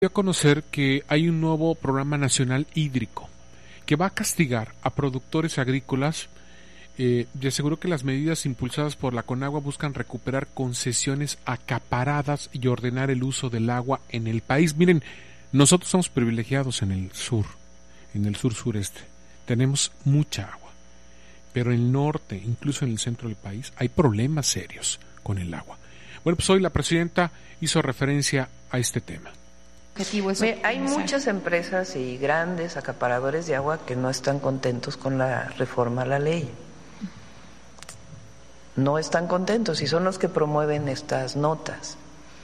a conocer que hay un nuevo programa nacional hídrico que va a castigar a productores agrícolas y aseguró que las medidas impulsadas por la Conagua buscan recuperar concesiones acaparadas y ordenar el uso del agua en el país. Miren, nosotros somos privilegiados en el sur sureste. Tenemos mucha agua, pero en el norte, incluso en el centro del país, hay problemas serios con el agua. Bueno, pues hoy la presidenta hizo referencia a este tema. Hay muchas empresas y grandes acaparadores de agua que no están contentos con la reforma a la ley. No están contentos y son los que promueven estas notas.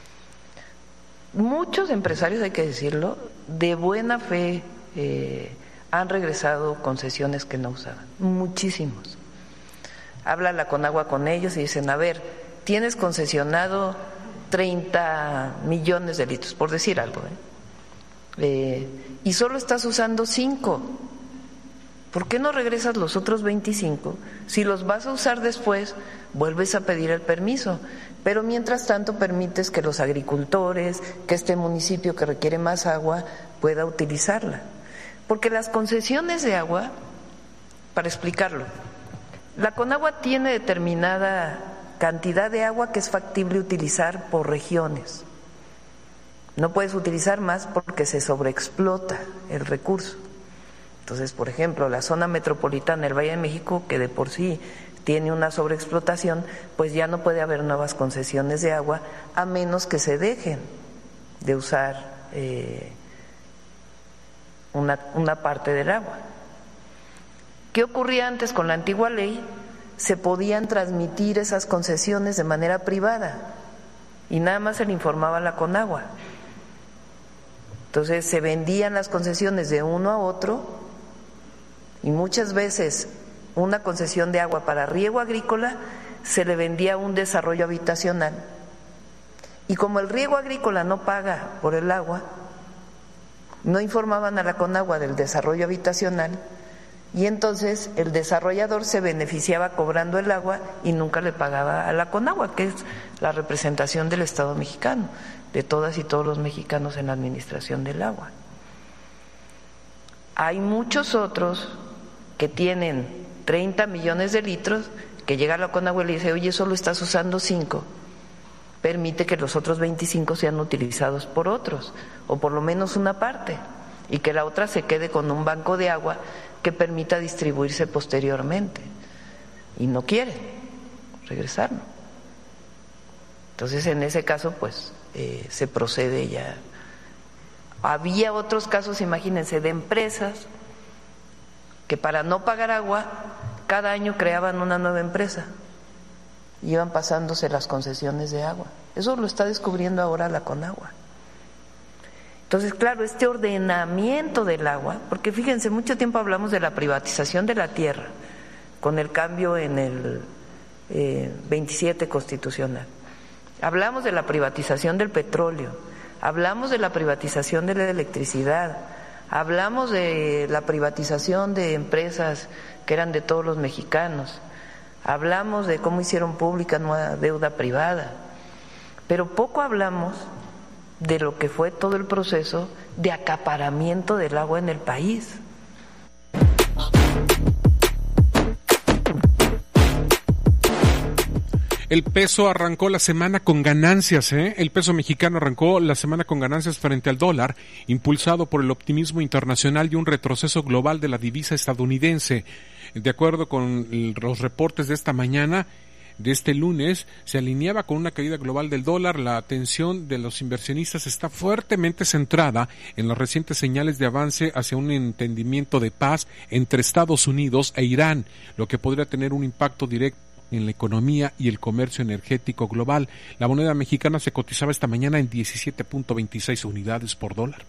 Muchos empresarios, hay que decirlo, de buena fe han regresado concesiones que no usaban. Muchísimos. Habla la Conagua con ellos y dicen, a ver, tienes concesionado 30 millones de litros, por decir algo, y solo estás usando 5. ¿Por qué no regresas los otros 25? Si los vas a usar después, vuelves a pedir el permiso. Pero mientras tanto permites que los agricultores, que este municipio que requiere más agua, pueda utilizarla. Porque las concesiones de agua, para explicarlo, la Conagua tiene determinada cantidad de agua que es factible utilizar por regiones. No puedes utilizar más porque se sobreexplota el recurso. Entonces, por ejemplo, la zona metropolitana del Valle de México, que de por sí tiene una sobreexplotación, pues ya no puede haber nuevas concesiones de agua a menos que se dejen de usar una parte del agua. ¿Qué ocurría antes con la antigua ley? Se podían transmitir esas concesiones de manera privada y nada más se le informaba a la Conagua. Entonces se vendían las concesiones de uno a otro y muchas veces una concesión de agua para riego agrícola se le vendía a un desarrollo habitacional. Y como el riego agrícola no paga por el agua, no informaban a la Conagua del desarrollo habitacional. Y entonces el desarrollador se beneficiaba cobrando el agua y nunca le pagaba a la Conagua, que es la representación del Estado mexicano, de todas y todos los mexicanos en la administración del agua. Hay muchos otros que tienen 30 millones de litros, que llega a la Conagua y le dice, oye, solo estás usando 5, permite que los otros 25 sean utilizados por otros, o por lo menos una parte, y que la otra se quede con un banco de agua que permita distribuirse posteriormente, y no quiere regresarlo. Entonces en ese caso pues se procede ya. Había otros casos, imagínense, de empresas que para no pagar agua cada año creaban una nueva empresa, iban pasándose las concesiones de agua. Eso lo está descubriendo ahora la Conagua. Entonces, claro, este ordenamiento del agua, porque fíjense, mucho tiempo hablamos de la privatización de la tierra, con el cambio en el 27 constitucional. Hablamos de la privatización del petróleo, hablamos de la privatización de la electricidad, hablamos de la privatización de empresas que eran de todos los mexicanos, hablamos de cómo hicieron pública nueva deuda privada, pero poco hablamos de lo que fue todo el proceso de acaparamiento del agua en el país. El peso arrancó la semana con ganancias, El peso mexicano arrancó la semana con ganancias frente al dólar, impulsado por el optimismo internacional y un retroceso global de la divisa estadounidense. De acuerdo con los reportes de esta mañana, de este lunes, se alineaba con una caída global del dólar. La atención de los inversionistas está fuertemente centrada en las recientes señales de avance hacia un entendimiento de paz entre Estados Unidos e Irán, lo que podría tener un impacto directo en la economía y el comercio energético global. La moneda mexicana se cotizaba esta mañana en 17.26 unidades por dólar.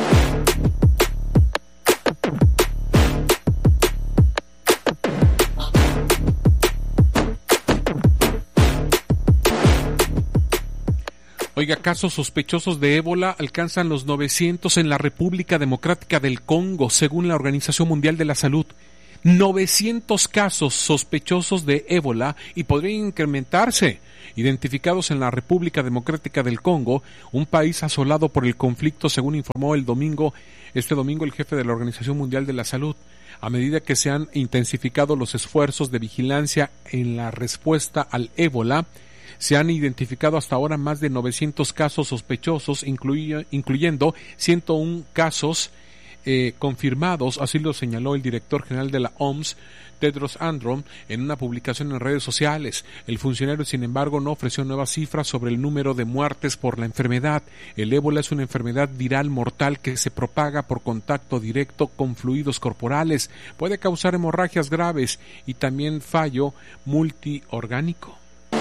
Oiga, casos sospechosos de ébola alcanzan los 900 en la República Democrática del Congo, según la Organización Mundial de la Salud. 900 casos sospechosos de ébola y podrían incrementarse. identificados en la República Democrática del Congo, un país asolado por el conflicto, según informó este domingo el jefe de la Organización Mundial de la Salud. A medida que se han intensificado los esfuerzos de vigilancia en la respuesta al ébola, se han identificado hasta ahora más de 900 casos sospechosos, incluyendo 101 casos confirmados, así lo señaló el director general de la OMS, Tedros Adhanom, en una publicación en redes sociales. El funcionario, sin embargo, no ofreció nuevas cifras sobre el número de muertes por la enfermedad. El ébola es una enfermedad viral mortal que se propaga por contacto directo con fluidos corporales. Puede causar hemorragias graves y también fallo multiorgánico.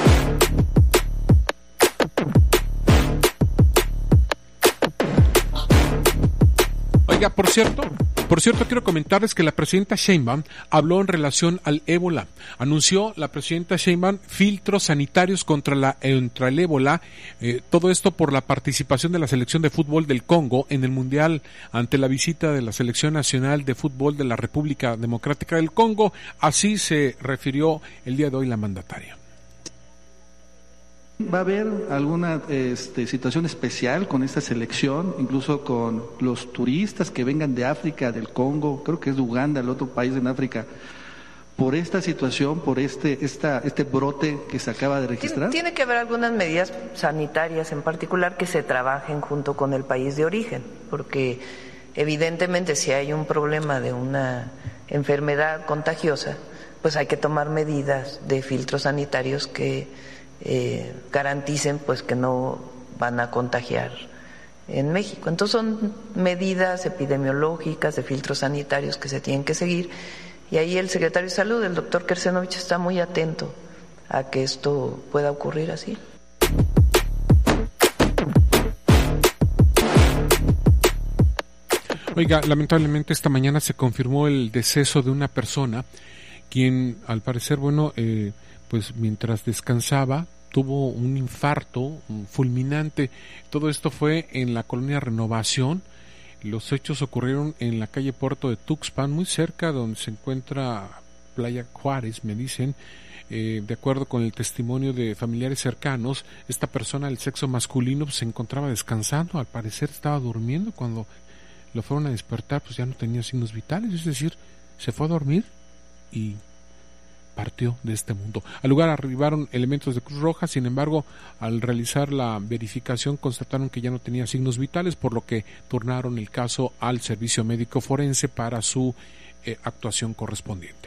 Oiga, por cierto, quiero comentarles que la presidenta Sheinbaum habló en relación al ébola. Anunció la presidenta Sheinbaum filtros sanitarios contra el ébola, todo esto por la participación de la selección de fútbol del Congo en el Mundial ante la visita de la Selección Nacional de Fútbol de la República Democrática del Congo. Así se refirió el día de hoy la mandataria. ¿Va a haber alguna situación especial con esta selección, incluso con los turistas que vengan de África, del Congo, creo que es de Uganda, el otro país en África, por esta situación, por este brote que se acaba de registrar? Tiene que haber algunas medidas sanitarias en particular que se trabajen junto con el país de origen, porque evidentemente si hay un problema de una enfermedad contagiosa, pues hay que tomar medidas de filtros sanitarios que garanticen pues que no van a contagiar en México. Entonces son medidas epidemiológicas de filtros sanitarios que se tienen que seguir, y ahí el secretario de Salud, el doctor Kersenovich, está muy atento a que esto pueda ocurrir así. Oiga, lamentablemente esta mañana se confirmó el deceso de una persona quien, al parecer, pues mientras descansaba tuvo un infarto fulminante. Todo esto fue en la colonia Renovación. Los hechos ocurrieron en la calle Puerto de Tuxpan, muy cerca donde se encuentra Playa Juárez, me dicen. De acuerdo con el testimonio de familiares cercanos, esta persona del sexo masculino se encontraba descansando, al parecer estaba durmiendo. Cuando lo fueron a despertar, pues ya no tenía signos vitales, es decir, se fue a dormir y partió de este mundo. Al lugar arribaron elementos de Cruz Roja, sin embargo, al realizar la verificación constataron que ya no tenía signos vitales, por lo que turnaron el caso al servicio médico forense para su actuación correspondiente.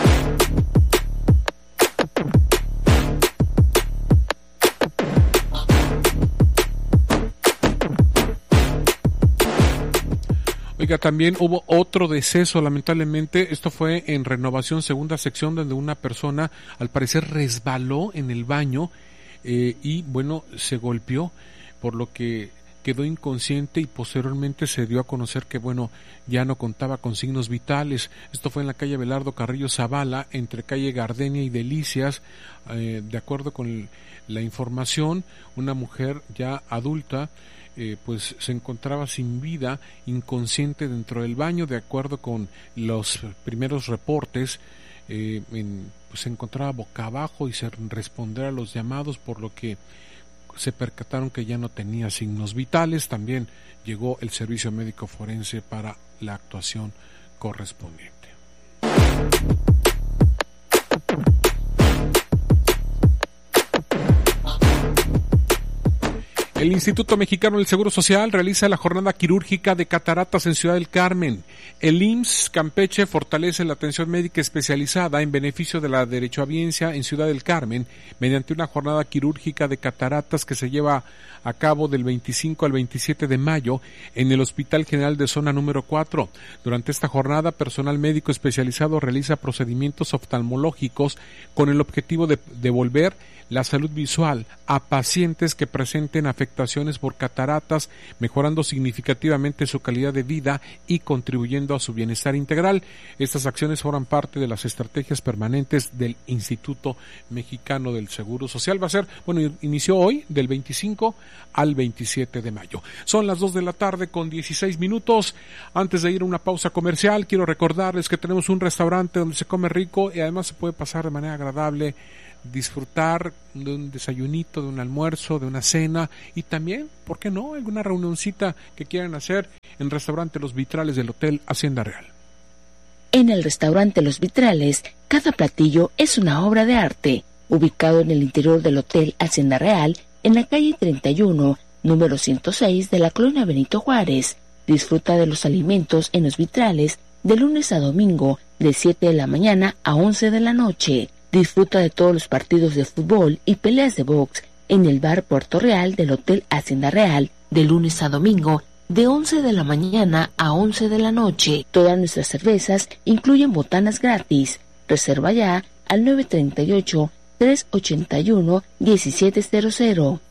Oiga, también hubo otro deceso, lamentablemente. Esto fue en Renovación, segunda sección, donde una persona al parecer resbaló en el baño y se golpeó, por lo que quedó inconsciente y posteriormente se dio a conocer que ya no contaba con signos vitales. Esto fue en la calle Belardo Carrillo Zavala, entre calle Gardenia y Delicias. De acuerdo con la información, una mujer ya adulta pues se encontraba sin vida, inconsciente dentro del baño. De acuerdo con los primeros reportes, se encontraba boca abajo y sin responder a los llamados, por lo que se percataron que ya no tenía signos vitales. También llegó el servicio médico forense para la actuación correspondiente. El Instituto Mexicano del Seguro Social realiza la jornada quirúrgica de cataratas en Ciudad del Carmen. El IMSS Campeche fortalece la atención médica especializada en beneficio de la derechohabiencia en Ciudad del Carmen mediante una jornada quirúrgica de cataratas que se lleva a cabo del 25 al 27 de mayo en el Hospital General de Zona número 4. Durante esta jornada, personal médico especializado realiza procedimientos oftalmológicos con el objetivo de devolver la salud visual a pacientes que presenten afectaciones por cataratas, mejorando significativamente su calidad de vida y contribuyendo a su bienestar integral. Estas acciones forman parte de las estrategias permanentes del Instituto Mexicano del Seguro Social. Va a ser, inició hoy del 25 al 27 de mayo. Son las 2 de la tarde con 16 minutos. Antes de ir a una pausa comercial, quiero recordarles que tenemos un restaurante donde se come rico y además se puede pasar de manera agradable disfrutar de un desayunito, de un almuerzo, de una cena y también, ¿por qué no?, alguna reunioncita que quieran hacer en el restaurante Los Vitrales del Hotel Hacienda Real. En el restaurante Los Vitrales, cada platillo es una obra de arte, ubicado en el interior del Hotel Hacienda Real, en la calle 31, número 106 de la colonia Benito Juárez. Disfruta de los alimentos en Los Vitrales de lunes a domingo, de 7 de la mañana a 11 de la noche. Disfruta de todos los partidos de fútbol y peleas de box en el bar Puerto Real del Hotel Hacienda Real, de lunes a domingo, de 11 de la mañana a 11 de la noche. Todas nuestras cervezas incluyen botanas gratis. Reserva ya al 938-381-1700.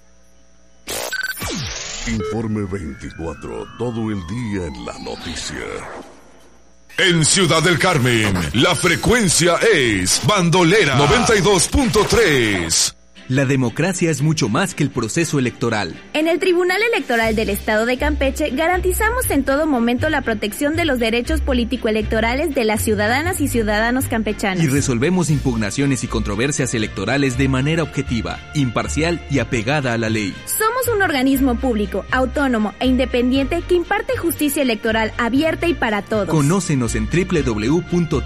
Informe 24, todo el día en la noticia. En Ciudad del Carmen, la frecuencia es Bandolera 92.3. La democracia es mucho más que el proceso electoral. En el Tribunal Electoral del Estado de Campeche garantizamos en todo momento la protección de los derechos político-electorales de las ciudadanas y ciudadanos campechanos. Y resolvemos impugnaciones y controversias electorales de manera objetiva, imparcial y apegada a la ley. Somos un organismo público, autónomo e independiente que imparte justicia electoral abierta y para todos. Conócenos en www.tes.org.mx.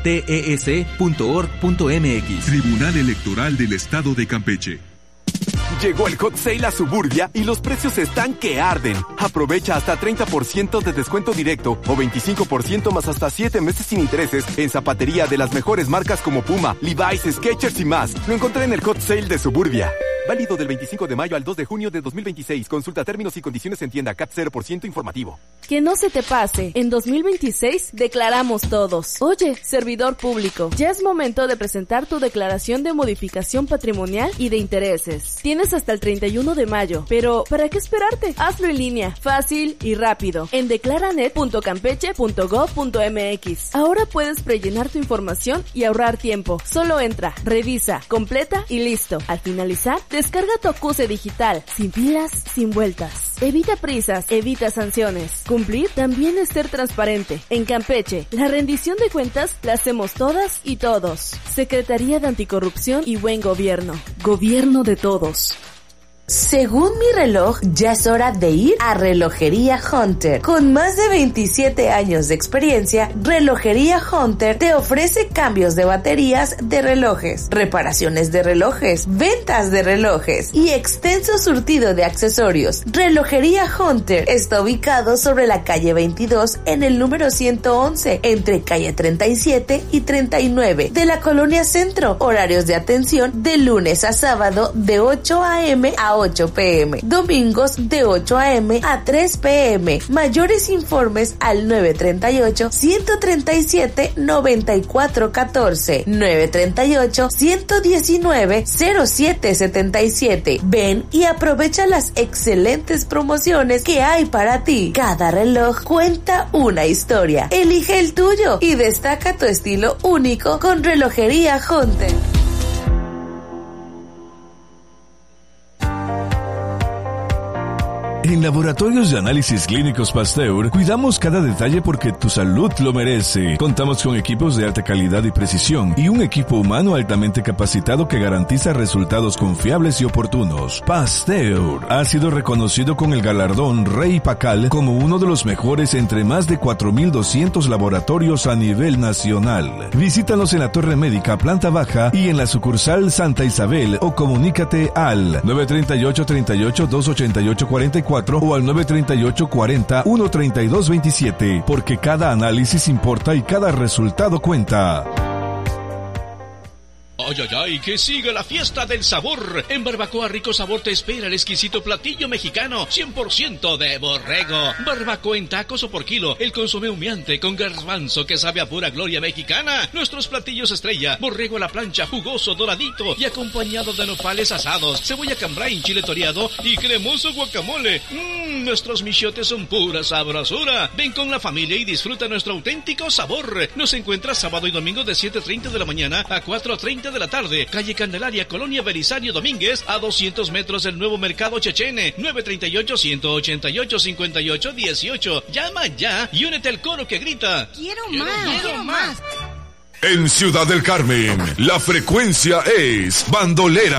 Tribunal Electoral del Estado de Campeche. Llegó el Hot Sale a Suburbia y los precios están que arden. Aprovecha hasta 30% de descuento directo o 25% más hasta 7 meses sin intereses en zapatería de las mejores marcas como Puma, Levi's, Skechers y más. Lo encontré en el Hot Sale de Suburbia. Válido del 25 de mayo al 2 de junio de 2026. Consulta términos y condiciones en tienda. CAT 0% informativo. Que no se te pase. En 2026 declaramos todos. Oye, servidor público, ya es momento de presentar tu declaración de modificación patrimonial y de intereses. Tienes hasta el 31 de mayo, pero ¿para qué esperarte? Hazlo en línea, fácil y rápido, en declaranet.campeche.gov.mx. Ahora puedes prellenar tu información y ahorrar tiempo. Solo entra, revisa, completa y listo. Al finalizar, descarga tu acuse digital, sin pilas, sin vueltas. Evita prisas, evita sanciones. Cumplir también es ser transparente. En Campeche, la rendición de cuentas la hacemos todas y todos. Secretaría de Anticorrupción y Buen Gobierno. Gobierno de todos. Según mi reloj, ya es hora de ir a Relojería Hunter. Con más de 27 años de experiencia, Relojería Hunter te ofrece cambios de baterías de relojes, reparaciones de relojes, ventas de relojes y extenso surtido de accesorios. Relojería Hunter está ubicado sobre la calle 22 en el número 111, entre calle 37 y 39 de la Colonia Centro. Horarios de atención de lunes a sábado de 8 a.m. a 8 p.m. Domingos de 8 a.m. a 3 p.m. Mayores informes al 938-137-9414. 938-119-0777. Ven y aprovecha las excelentes promociones que hay para ti. Cada reloj cuenta una historia. Elige el tuyo y destaca tu estilo único con Relojería Hunter. En Laboratorios de Análisis Clínicos Pasteur, cuidamos cada detalle porque tu salud lo merece. Contamos con equipos de alta calidad y precisión y un equipo humano altamente capacitado que garantiza resultados confiables y oportunos. Pasteur ha sido reconocido con el galardón Rey Pacal como uno de los mejores entre más de 4,200 laboratorios a nivel nacional. Visítanos en la Torre Médica, planta baja y en la sucursal Santa Isabel o comunícate al 938-38-288-44 o al 938-40-132-27, porque cada análisis importa y cada resultado cuenta. ¡Ay, ay, ay! ¡Que siga la fiesta del sabor! En Barbacoa Rico Sabor te espera el exquisito platillo mexicano 100% de borrego. Barbacoa en tacos o por kilo. El consomé humeante con garbanzo que sabe a pura gloria mexicana. Nuestros platillos estrella. Borrego a la plancha, jugoso, doradito y acompañado de nopales asados, cebolla cambray, chile toreado y cremoso guacamole. Nuestros michiotes son pura sabrosura. Ven con la familia y disfruta nuestro auténtico sabor. Nos encuentras sábado y domingo de 7:30 de la mañana a 4:30 de la tarde, calle Candelaria, Colonia Belisario Domínguez, a 200 metros del nuevo mercado Chechene. 938-188-5818. Llama ya y únete al coro que grita: ¡Quiero más! En Ciudad del Carmen, la frecuencia es Bandolera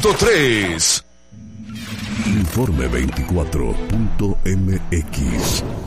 92.3. Informe 24.mx.